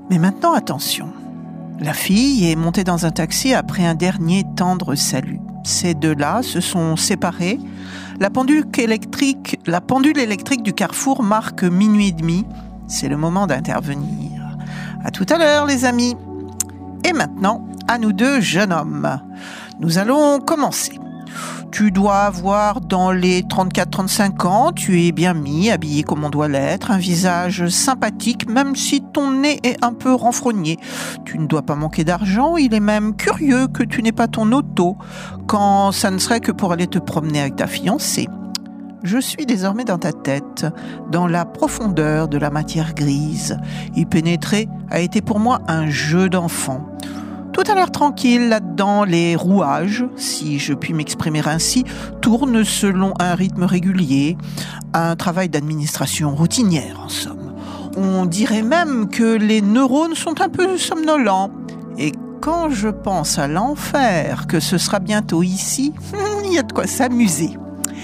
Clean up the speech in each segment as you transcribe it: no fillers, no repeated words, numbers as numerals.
Mais maintenant, attention. La fille est montée dans un taxi après un dernier tendre salut. Ces deux-là se sont séparés. La pendule électrique du carrefour marque 00h30. C'est le moment d'intervenir. À tout à l'heure, les amis. Et maintenant, à nous deux, jeunes hommes. Nous allons commencer. Tu dois avoir dans les 34-35 ans, tu es bien mis, habillé comme on doit l'être, un visage sympathique, même si ton nez est un peu renfrogné. Tu ne dois pas manquer d'argent, il est même curieux que tu n'aies pas ton auto, quand ça ne serait que pour aller te promener avec ta fiancée. Je suis désormais dans ta tête, dans la profondeur de la matière grise. Y pénétrer a été pour moi un jeu d'enfant. Tout a l'air tranquille là-dedans, les rouages, si je puis m'exprimer ainsi, tournent selon un rythme régulier, un travail d'administration routinière en somme. On dirait même que les neurones sont un peu somnolents. Et quand je pense à l'enfer, que ce sera bientôt ici, il y a de quoi s'amuser.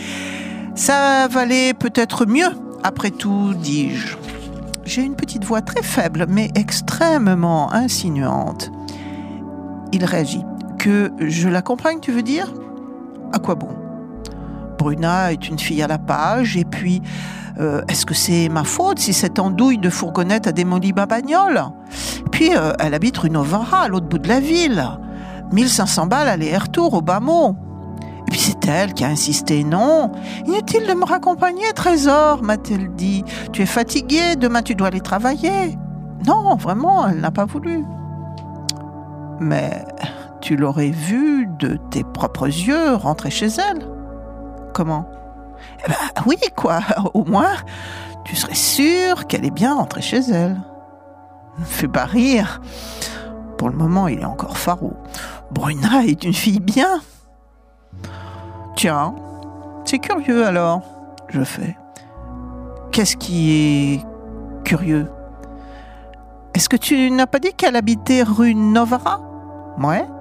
Ça valait peut-être mieux, après tout, dis-je. J'ai une petite voix très faible, mais extrêmement insinuante. Il réagit. Que je l'accompagne, tu veux dire ? À quoi bon ? Bruna est une fille à la page, et puis, est-ce que c'est ma faute si cette andouille de fourgonnette a démoli ma bagnole ? Puis, elle habite rue Novara, à l'autre bout de la ville. 1500 balles aller-retour au bas mot. Et puis c'est elle qui a insisté. Non, inutile de me raccompagner, Trésor, m'a-t-elle dit. Tu es fatiguée, demain tu dois aller travailler. Non, vraiment, elle n'a pas voulu. Mais tu l'aurais vue de tes propres yeux rentrer chez elle. Comment ? Eh ben oui, quoi. Au moins, tu serais sûr qu'elle est bien rentrée chez elle. Ne fais pas rire. Pour le moment, il est encore faraud. Bruna est une fille bien. Tiens, c'est curieux alors, je fais. Qu'est-ce qui est curieux ? Est-ce que tu n'as pas dit qu'elle habitait rue Novara ? Ouais.